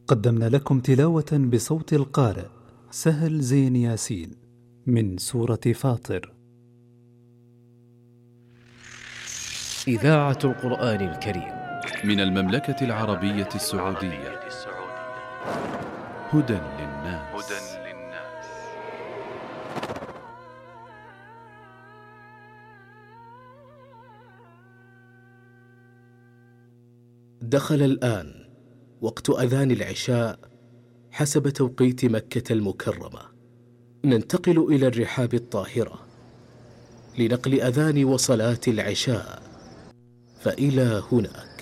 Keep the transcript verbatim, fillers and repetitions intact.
قدمنا لكم تلاوة بصوت القارئ سهل زين ياسين من سورة فاطر. إذاعة القرآن الكريم من المملكة العربية السعودية. هدى للناس. دخل الآن وقت أذان العشاء حسب توقيت مكة المكرمة. ننتقل إلى الرحاب الطاهرة لنقل أذان وصلاة العشاء، فإلى هنا